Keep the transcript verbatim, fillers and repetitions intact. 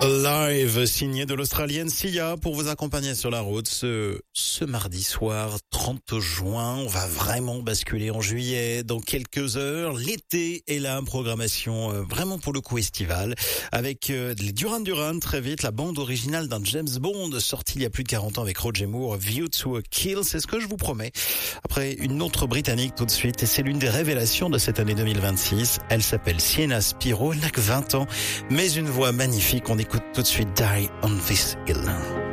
Live, signé de l'Australienne Sia pour vous accompagner sur la route ce, ce mardi soir trente juin. On va vraiment basculer en juillet dans quelques heures. L'été est là, programmation euh, vraiment pour le coup estivale avec euh, les Duran Duran très vite, la bande originale d'un James Bond sorti il y a plus de quarante ans avec Roger Moore, View to a Kill, c'est ce que je vous promets. Après une autre britannique tout de suite et c'est l'une des révélations de cette année deux mille vingt-six. Elle s'appelle Sienna Spiro, elle n'a que vingt ans mais une voix magnifique. On écoute tout de suite Die on This Hill.